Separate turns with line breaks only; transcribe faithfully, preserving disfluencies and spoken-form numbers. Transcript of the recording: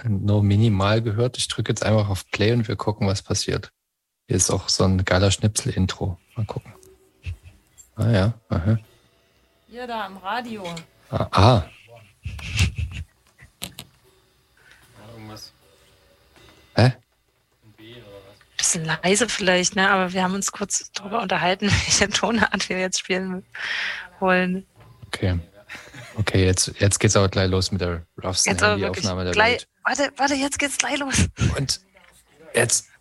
nur minimal gehört. Ich drücke jetzt einfach auf Play und wir gucken, was passiert. Hier ist auch so ein geiler Schnipsel-Intro. Mal gucken. Ah ja, aha.
Hier da im Radio.
Ah. ah.
Irgendwas.
Hä?
Bisschen leise vielleicht, ne? Aber wir haben uns kurz darüber unterhalten, welche Tonart wir jetzt spielen wollen.
Okay. Okay, jetzt, jetzt geht's aber gleich los mit der roughsten Handyaufnahme der
gleich,
Welt.
Warte, warte, jetzt geht's gleich los.
Und jetzt